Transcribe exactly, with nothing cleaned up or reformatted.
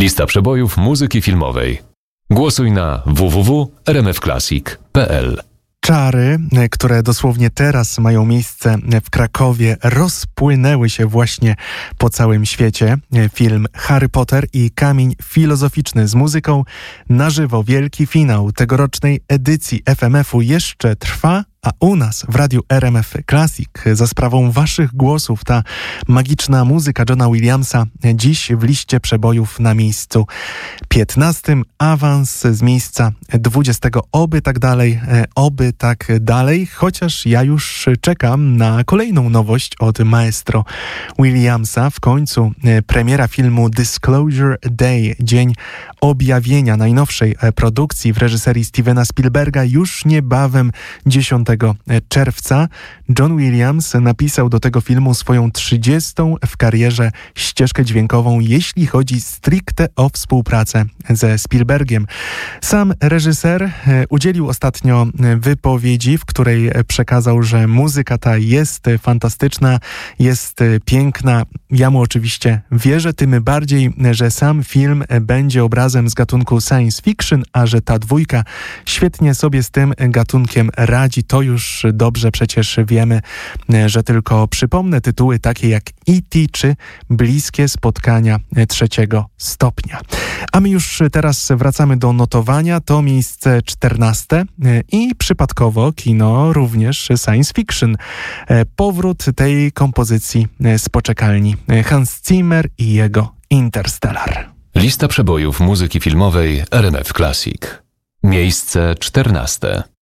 Lista przebojów muzyki filmowej. Głosuj na w w w kropka r m f classic kropka p l. Czary, które dosłownie teraz mają miejsce w Krakowie, rozpłynęły się właśnie po całym świecie. Film Harry Potter i Kamień Filozoficzny z muzyką na żywo. Wielki finał tegorocznej edycji F M F-u jeszcze trwa, a u nas w Radiu R M F Classic za sprawą waszych głosów ta magiczna muzyka Johna Williamsa dziś w liście przebojów na miejscu piętnastym. Awans z miejsca dwudziestego. Oby tak dalej, oby tak dalej, chociaż ja już czekam na kolejną nowość od maestro Williamsa. W końcu premiera filmu Disclosure Day, dzień objawienia najnowszej produkcji w reżyserii Stevena Spielberga już niebawem dziesiątego czerwca. John Williams napisał do tego filmu swoją trzydziestą w karierze ścieżkę dźwiękową, jeśli chodzi stricte o współpracę ze Spielbergiem. Sam reżyser udzielił ostatnio wypowiedzi, w której przekazał, że muzyka ta jest fantastyczna, jest piękna. Ja mu oczywiście wierzę, tym bardziej, że sam film będzie obrazem z gatunku science fiction, a że ta dwójka świetnie sobie z tym gatunkiem radzi, to już dobrze przecież wiemy, że tylko przypomnę tytuły takie jak E T czy Bliskie spotkania trzeciego stopnia. A my już teraz wracamy do notowania. To miejsce czternaste i przypadkowo kino również science fiction. Powrót tej kompozycji z poczekalni. Hans Zimmer i jego Interstellar. Lista przebojów muzyki filmowej R M F Classic. Miejsce czternaste.